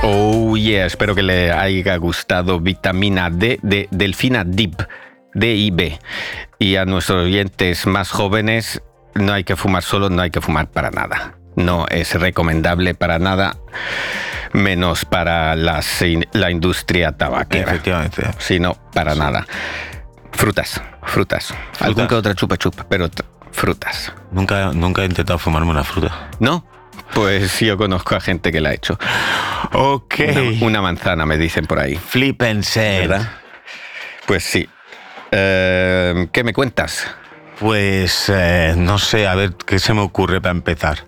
Oh yeah, espero que le haya gustado vitamina D de Delfina Dip, D-I-B. Y a nuestros oyentes más jóvenes, no hay que fumar solo, no hay que fumar para nada. No es recomendable para nada, menos para la industria tabaquera. Efectivamente. Sino para nada. Frutas. Algún que otro chupa chup, pero frutas. Nunca he intentado fumarme una fruta. ¿No? Pues yo conozco a gente que la ha hecho. Ok. Una manzana, me dicen por ahí. Flip and set. ¿Verdad? Pues sí. ¿Qué me cuentas? Pues no sé, a ver, ¿qué se me ocurre para empezar?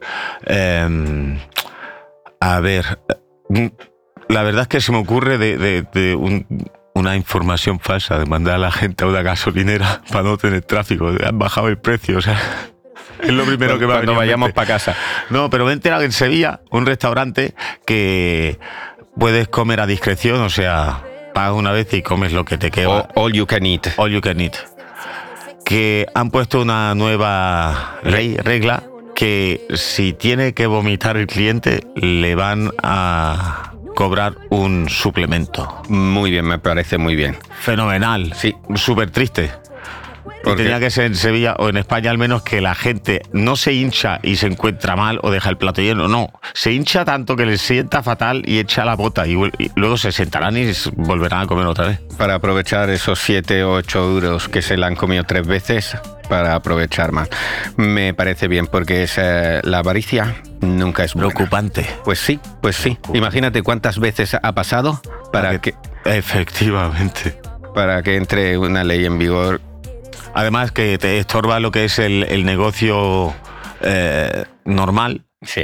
A ver, la verdad es que se me ocurre una información falsa de mandar a la gente a una gasolinera para no tener tráfico. Han bajado el precio, o sea, es lo primero que va a venir. Cuando vayamos para casa. No, pero me he enterado que en Sevilla, un restaurante que puedes comer a discreción, o sea, pagas una vez y comes lo que te queda. All you can eat. All you can eat. Que han puesto una nueva regla que si tiene que vomitar el cliente le van a cobrar un suplemento. Muy bien, me parece muy bien. Fenomenal. Sí. Súper triste. Porque tenía que ser en Sevilla o en España al menos que la gente no se hincha y se encuentra mal o deja el plato lleno. No, se hincha tanto que les sienta fatal y echa la bota y luego se sentarán y volverán a comer otra vez. Para aprovechar esos 7 o 8 euros que se le han comido 3 veces, para aprovechar más. Me parece bien porque la avaricia nunca es buena. Preocupante. Pues sí. Imagínate cuántas veces ha pasado para que... Efectivamente. Para que entre una ley en vigor. Además que te estorba lo que es el negocio normal. Sí.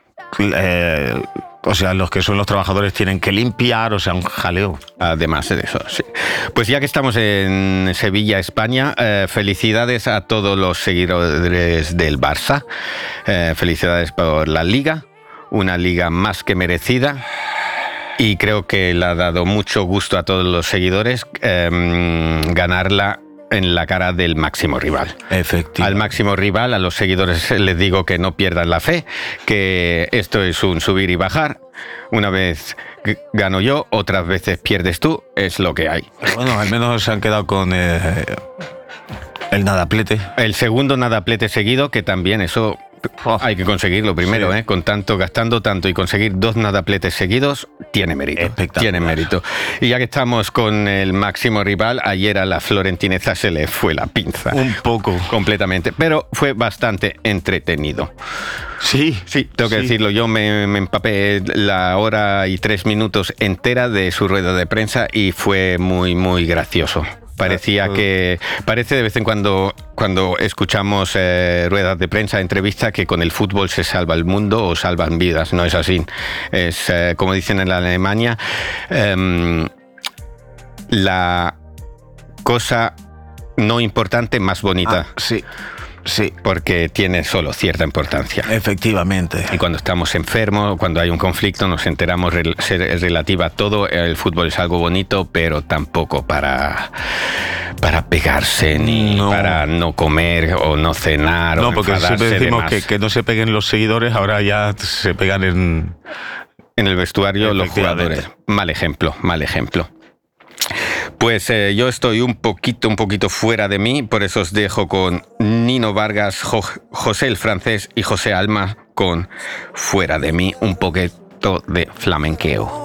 O sea, los que son los trabajadores tienen que limpiar, o sea, un jaleo. Además de eso, sí. Pues ya que estamos en Sevilla, España, felicidades a todos los seguidores del Barça. Felicidades por la Liga, una liga más que merecida. Y creo que le ha dado mucho gusto a todos los seguidores ganarla en la cara del máximo rival. Efectivamente. Al máximo rival, a los seguidores les digo que no pierdan la fe, que esto es un subir y bajar. Una vez gano yo, otras veces pierdes tú, es lo que hay. Bueno, al menos se han quedado con el nadaplete. El segundo nadaplete seguido, que también eso... hay que conseguirlo primero, sí. Gastando tanto y conseguir 2 nadapletes seguidos, tiene mérito. Espectacular. Tiene mérito. Y ya que estamos con el máximo rival, ayer a la florentineza se le fue la pinza. Un poco. Completamente. Pero fue bastante entretenido. Sí. Tengo que decirlo. Yo me empapé la hora y 3 minutos entera de su rueda de prensa y fue muy, muy gracioso. Parece de vez en cuando escuchamos ruedas de prensa, entrevistas, que con el fútbol se salva el mundo o salvan vidas. No es así. Es, como dicen en la Alemania, la cosa no importante más bonita. Sí. Porque tiene solo cierta importancia. Efectivamente. Y cuando estamos enfermos, cuando hay un conflicto, nos enteramos, es relativa a todo. El fútbol es algo bonito, pero tampoco para pegarse, ni para no comer o no cenar. No, o porque siempre decimos que no se peguen los seguidores, ahora ya se pegan en el vestuario los jugadores. Mal ejemplo. Pues yo estoy un poquito fuera de mí, por eso os dejo con Nino Vargas, José el Francés y José Alma con Fuera de mí, un poquito de flamenqueo.